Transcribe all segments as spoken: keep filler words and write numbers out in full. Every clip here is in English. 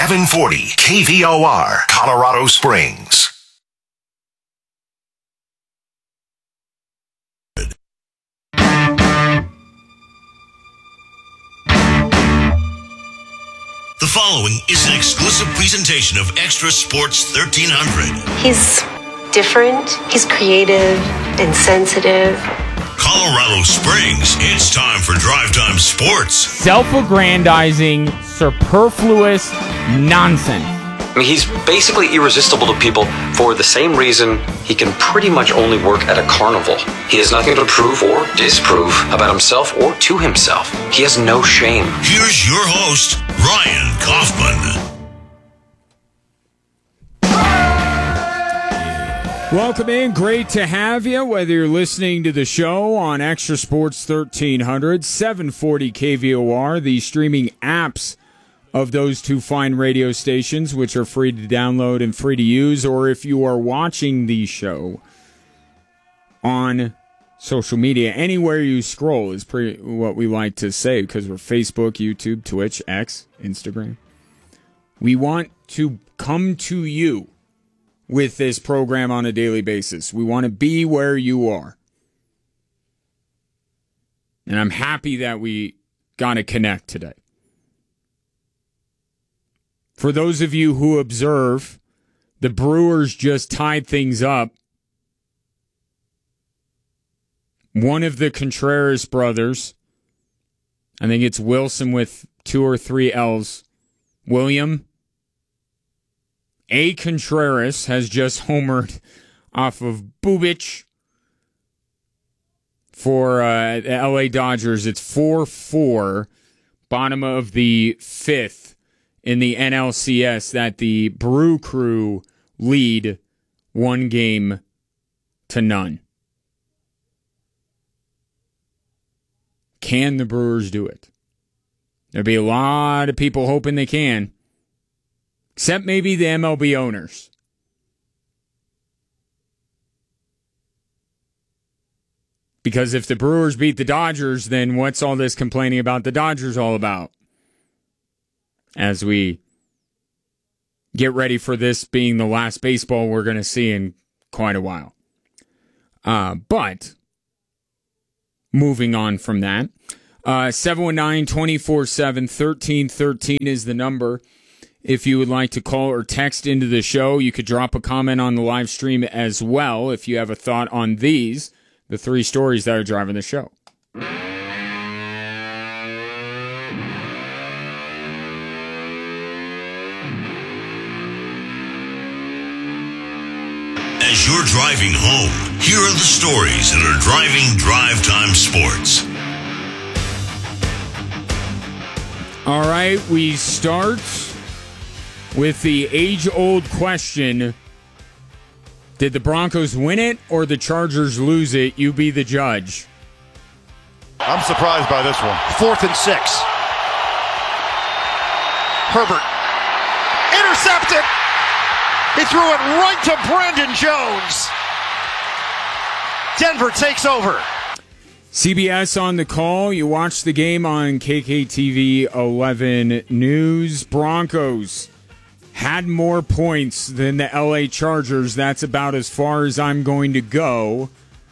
seven forty K V O R, Colorado Springs. The following is an exclusive presentation of Extra Sports thirteen hundred. He's different, he's creative and sensitive. Colorado Springs, it's time for Drive Time Sports. Self-aggrandizing, superfluous nonsense. I mean, he's basically irresistible to people for the same reason he can pretty much only work at a carnival. He has nothing to prove or disprove about himself or to himself. He has no shame. Here's your host, Ryan Kaufman. Welcome in. Great to have you, whether you're listening to the show on Extra Sports thirteen hundred, seven forty K V O R, the streaming apps of those two fine radio stations, which are free to download and free to use, or if you are watching the show on social media, anywhere you scroll is pretty what we like to say, because we're Facebook, YouTube, Twitch, X, Instagram. We want to come to you with this program on a daily basis. We want to be where you are. And I'm happy that we got to connect today. For those of you who observe, the Brewers just tied things up. One of the Contreras brothers, I think it's Wilson with two or three L's, William A. Contreras, has just homered off of Bubich for uh, the L A Dodgers. It's four four, bottom of the fifth in the N L C S, that the Brew Crew lead one game to none. Can the Brewers do it? There'll be a lot of people hoping they can. Except maybe the M L B owners. Because if the Brewers beat the Dodgers, then what's all this complaining about the Dodgers all about? As we get ready for this being the last baseball we're going to see in quite a while. Uh, but, moving on from that, uh, seven one nine, two four seven, one three one three is the number. If you would like to call or text into the show, you could drop a comment on the live stream as well if you have a thought on these, the three stories that are driving the show. As you're driving home, here are the stories that are driving Drive Time Sports. All right, we start with the age-old question, did the Broncos win it or the Chargers lose it? You be the judge. I'm surprised by this one. Fourth and six. Herbert. Intercepted! He threw it right to Brandon Jones. Denver takes over. C B S on the call. You watch the game on K K T V eleven News. Broncos had more points than the L A Chargers. That's about as far as I'm going to go,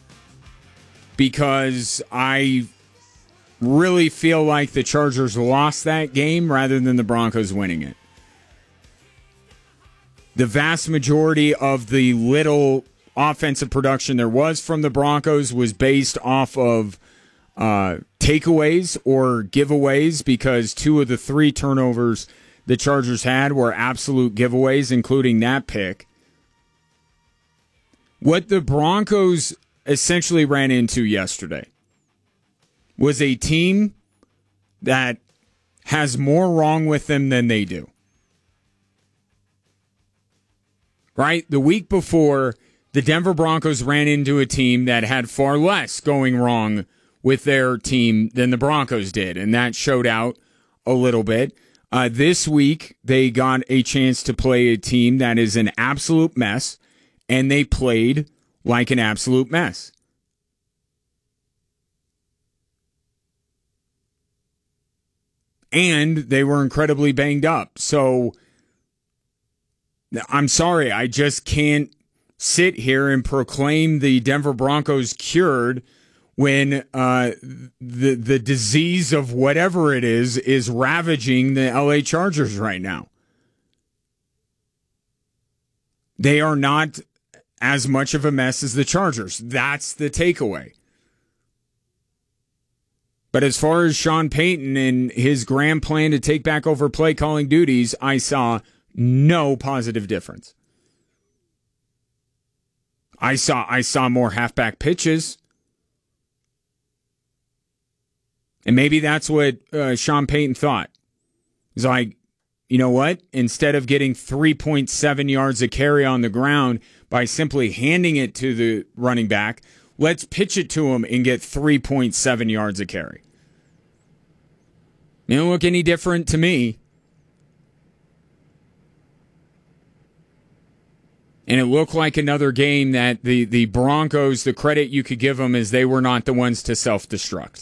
because I really feel like the Chargers lost that game rather than the Broncos winning it. The vast majority of the little offensive production there was from the Broncos was based off of uh, takeaways or giveaways, because two of the three turnovers the Chargers had were absolute giveaways, including that pick. What the Broncos essentially ran into yesterday was a team that has more wrong with them than they do. Right? The week before, the Denver Broncos ran into a team that had far less going wrong with their team than the Broncos did, and that showed out a little bit. Uh, this week, they got a chance to play a team that is an absolute mess, and they played like an absolute mess. And they were incredibly banged up. So I'm sorry, I just can't sit here and proclaim the Denver Broncos cured when uh, the the disease of whatever it is is ravaging the L A Chargers right now. They are not as much of a mess as the Chargers. That's the takeaway. But as far as Sean Payton and his grand plan to take back over play calling duties, I saw no positive difference. I saw I saw more halfback pitches. And maybe that's what uh, Sean Payton thought. He's like, you know what? Instead of getting three point seven yards a carry on the ground by simply handing it to the running back, let's pitch it to him and get three point seven yards a carry. It don't look any different to me. And it looked like another game that the, the Broncos, the credit you could give them is they were not the ones to self-destruct.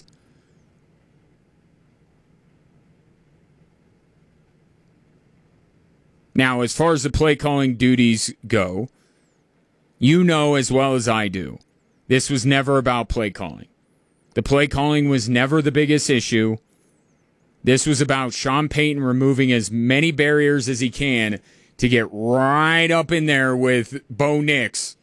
Now, as far as the play calling duties go, you know as well as I do, this was never about play calling. The play calling was never the biggest issue. This was about Sean Payton removing as many barriers as he can to get right up in there with Bo Nix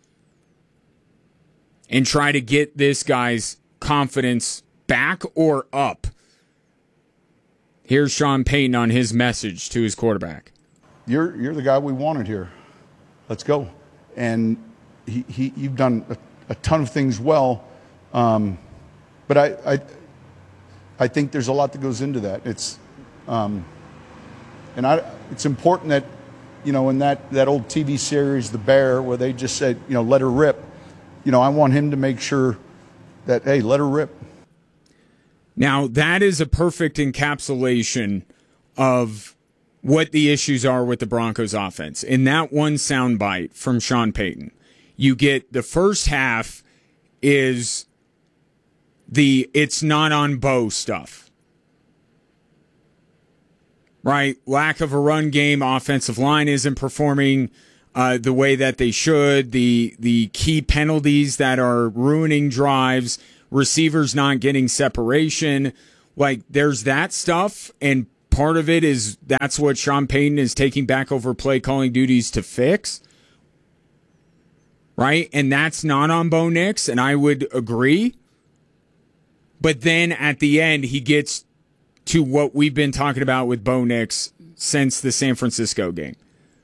and try to get this guy's confidence back or up. Here's Sean Payton on his message to his quarterback. You're you're the guy we wanted here. Let's go. And he, he you've done a, a ton of things well, um, but I, I I think there's a lot that goes into that. It's um, and I it's important that, you know, in that, that old T V series, The Bear, where they just said, you know, let her rip. You know, I want him to make sure that, hey, let her rip. Now, that is a perfect encapsulation of what the issues are with the Broncos offense. In that one soundbite from Sean Payton, you get the first half is the it's not on Bo stuff. Right? Lack of a run game, offensive line isn't performing uh, the way that they should. The the key penalties that are ruining drives, receivers not getting separation. Like, there's that stuff, and part of it is that's what Sean Payton is taking back over play calling duties to fix. Right? And that's not on Bo Nix, and I would agree. But then at the end, he gets to what we've been talking about with Bo Nix since the San Francisco game.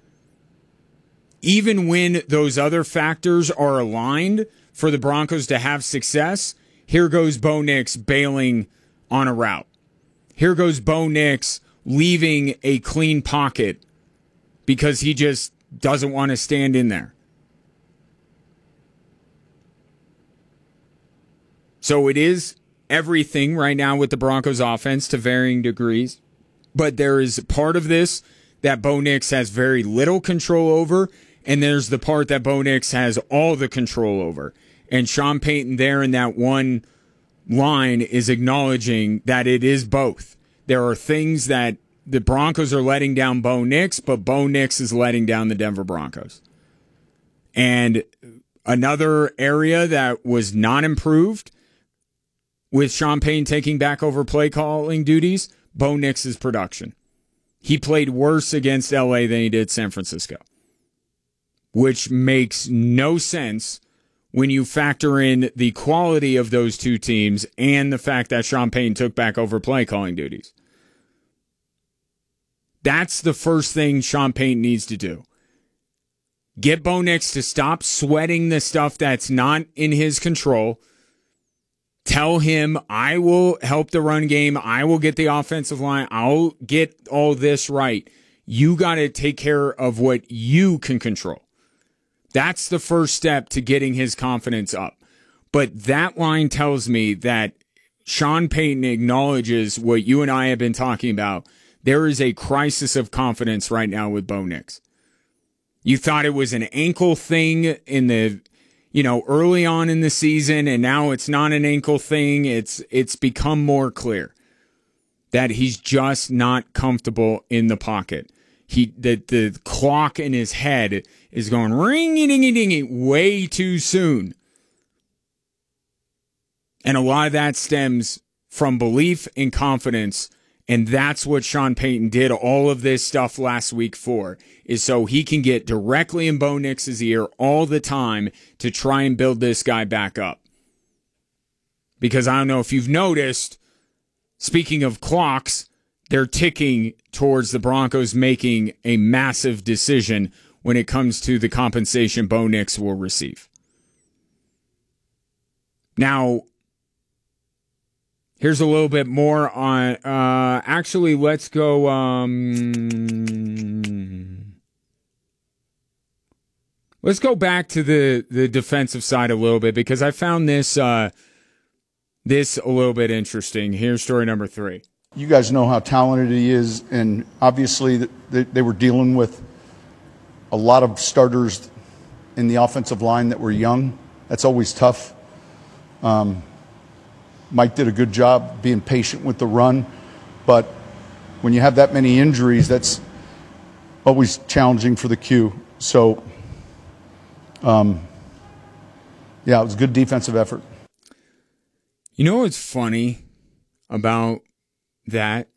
Even when those other factors are aligned for the Broncos to have success, here goes Bo Nix bailing on a route. Here goes Bo Nix leaving a clean pocket because he just doesn't want to stand in there. So it is everything right now with the Broncos offense to varying degrees. But there is part of this that Bo Nix has very little control over, and there's the part that Bo Nix has all the control over. And Sean Payton there in that one line is acknowledging that it is both. There are things that the Broncos are letting down Bo Nix, but Bo Nix is letting down the Denver Broncos. And another area that was not improved with Sean Payton taking back over play calling duties, Bo Nix's production. He played worse against L A than he did San Francisco, which makes no sense when you factor in the quality of those two teams and the fact that Sean Payton took back over play calling duties. That's the first thing Sean Payton needs to do. Get Bo Nix to stop sweating the stuff that's not in his control. Tell him, I will help the run game. I will get the offensive line. I'll get all this right. You got to take care of what you can control. That's the first step to getting his confidence up. But that line tells me that Sean Payton acknowledges what you and I have been talking about. There is a crisis of confidence right now with Bo Nix. You thought it was an ankle thing in the you know, early on in the season, and now it's not an ankle thing. It's it's become more clear that he's just not comfortable in the pocket. he the, the clock in his head is going ring-a-ding-a-ding-a way too soon. And a lot of that stems from belief and confidence, and that's what Sean Payton did all of this stuff last week for, is so he can get directly in Bo Nix's ear all the time to try and build this guy back up. Because I don't know if you've noticed, speaking of clocks, they're ticking towards the Broncos making a massive decision when it comes to the compensation Bo Nix will receive. Now, here's a little bit more on, uh, actually, let's go, um, let's go back to the, the defensive side a little bit, because I found this, uh, this a little bit interesting. Here's story number three. You guys know how talented he is, and obviously they, they were dealing with a lot of starters in the offensive line that were young. That's always tough. Um, Mike did a good job being patient with the run, but when you have that many injuries, that's always challenging for the Q. So, um, yeah, it was a good defensive effort. You know what's funny about that?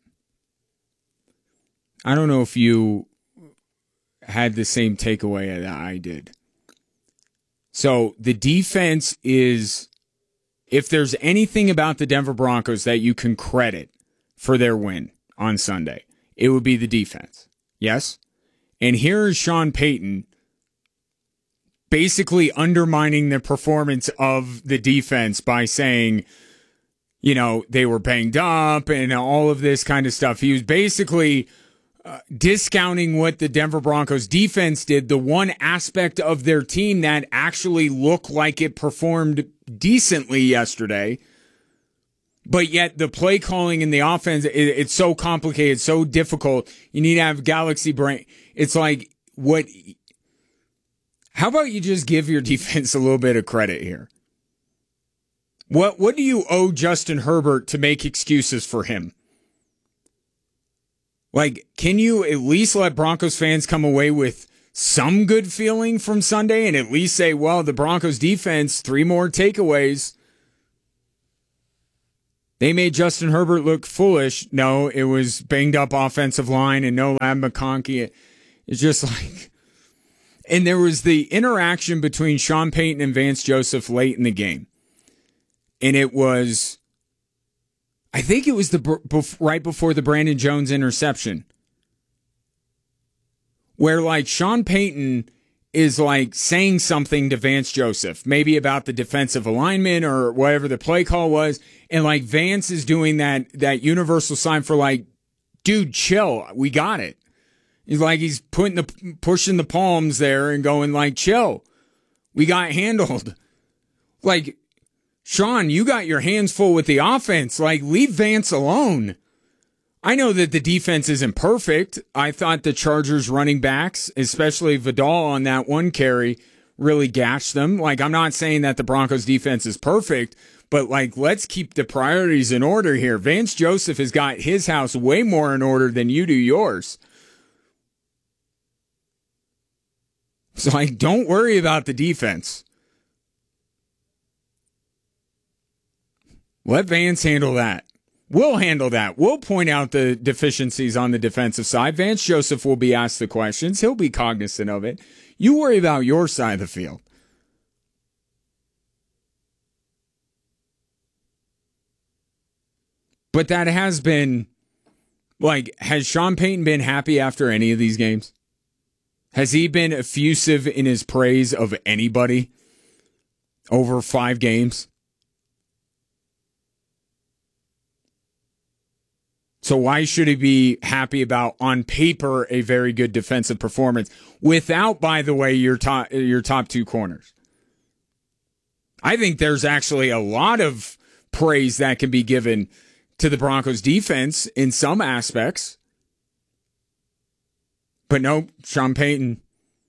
I don't know if you had the same takeaway that I did. So the defense is, if there's anything about the Denver Broncos that you can credit for their win on Sunday, it would be the defense. Yes? And here is Sean Payton basically undermining the performance of the defense by saying, you know, they were banged up and all of this kind of stuff. He was basically uh, discounting what the Denver Broncos defense did, the one aspect of their team that actually looked like it performed decently yesterday. But yet the play calling in the offense, it, it's so complicated, so difficult. You need to have galaxy brain. It's like, what? How about you just give your defense a little bit of credit here? What what do you owe Justin Herbert to make excuses for him? Like, can you at least let Broncos fans come away with some good feeling from Sunday and at least say, well, the Broncos defense, three more takeaways. They made Justin Herbert look foolish. No, it was banged up offensive line and no Ladd McConkey. It's just like, and there was the interaction between Sean Payton and Vance Joseph late in the game. And it was, I think it was the right before the Brandon Jones interception, where like Sean Payton is like saying something to Vance Joseph, maybe about the defensive alignment or whatever the play call was. And like Vance is doing that, that universal sign for like, dude, chill. We got it. He's like, he's putting the, pushing the palms there and going like, chill. We got handled. Like, Sean, you got your hands full with the offense. Like, leave Vance alone. I know that the defense isn't perfect. I thought the Chargers running backs, especially Vidal on that one carry, really gashed them. Like, I'm not saying that the Broncos defense is perfect, but like, let's keep the priorities in order here. Vance Joseph has got his house way more in order than you do yours. So like, don't worry about the defense. Let Vance handle that. We'll handle that. We'll point out the deficiencies on the defensive side. Vance Joseph will be asked the questions. He'll be cognizant of it. You worry about your side of the field. But that has been, like, has Sean Payton been happy after any of these games? Has he been effusive in his praise of anybody over five games? So why should he be happy about, on paper, a very good defensive performance without, by the way, your top your top two corners? I think there's actually a lot of praise that can be given to the Broncos defense in some aspects. But no, Sean Payton.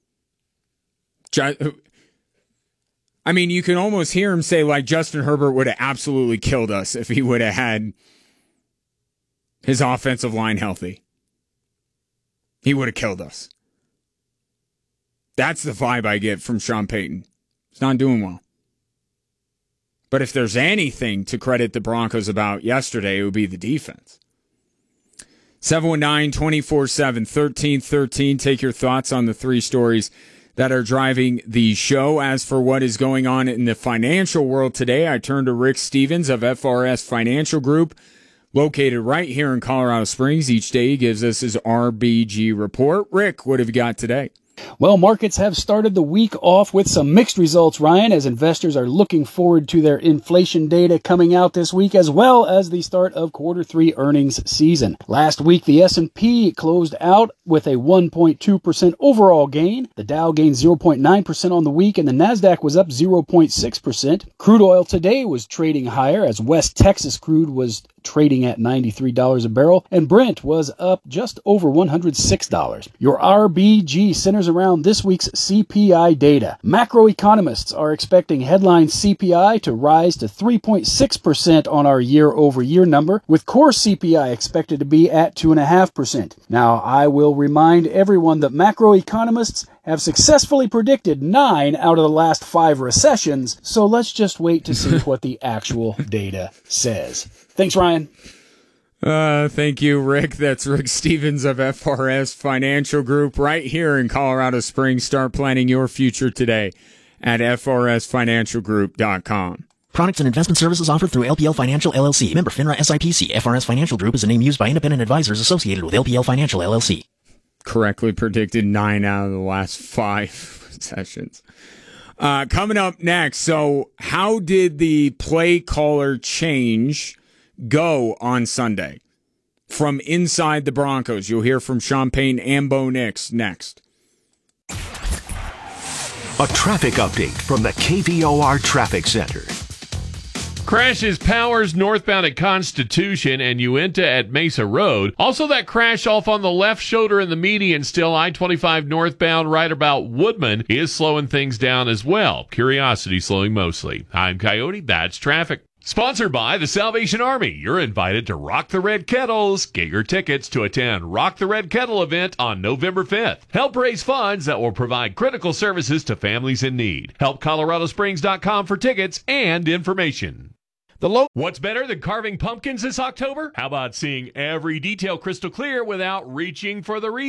I mean, you can almost hear him say, like, Justin Herbert would have absolutely killed us if he would have had his offensive line healthy. he would have killed us. That's the vibe I get from Sean Payton. He's not doing well. But if there's anything to credit the Broncos about yesterday, it would be the defense. seven one nine, two four seven, one three one three. Take your thoughts on the three stories that are driving the show. As for what is going on in the financial world today, I turn to Rick Stevens of F R S Financial Group, located right here in Colorado Springs. Each day he gives us his R B G report. Rick, what have you got today? Well, markets have started the week off with some mixed results, Ryan, as investors are looking forward to their inflation data coming out this week, as well as the start of quarter three earnings season. Last week, the S and P closed out with a one point two percent overall gain. The Dow gained zero point nine percent on the week, and the Nasdaq was up zero point six percent. Crude oil today was trading higher, as West Texas crude was trading at ninety-three dollars a barrel, and Brent was up just over one hundred six dollars. Your R B G centers around this week's C P I data. Macroeconomists are expecting headline C P I to rise to three point six percent on our year-over-year number, with core C P I expected to be at two point five percent. Now, I will remind everyone that macroeconomists have successfully predicted nine out of the last five recessions, so let's just wait to see what the actual data says. Thanks, Ryan. Uh, thank you, Rick. That's Rick Stevens of F R S Financial Group right here in Colorado Springs. Start planning your future today at F R S financial group dot com. Products and investment services offered through L P L Financial, L L C. Member FINRA S I P C. F R S Financial Group is a name used by independent advisors associated with L P L Financial, L L C. Correctly predicted nine out of the last five sessions. Uh, coming up next, so how did the play caller change go on Sunday? From inside the Broncos, you'll hear from Sean Payton and Bo Nix next. A traffic update from the K V O R Traffic Center. Crashes Powers northbound at Constitution and Uinta at Mesa Road. Also that crash off on the left shoulder in the median still. I twenty-five northbound right about Woodman is slowing things down as well. Curiosity slowing mostly. I'm Coyote. That's traffic. Sponsored by the Salvation Army. You're invited to Rock the Red Kettles. Get your tickets to attend Rock the Red Kettle event on November fifth. Help raise funds that will provide critical services to families in need. Help colorado springs dot com for tickets and information. The lo- What's better than carving pumpkins this October? How about seeing every detail crystal clear without reaching for the reason?